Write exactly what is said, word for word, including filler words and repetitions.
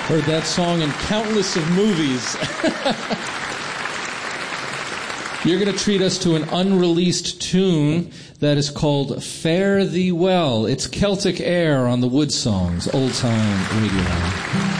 Heard that song in countless of movies. You're going to treat us to an unreleased tune that is called Fare Thee Well. It's Celtic Air on the Wood Songs, old time radio.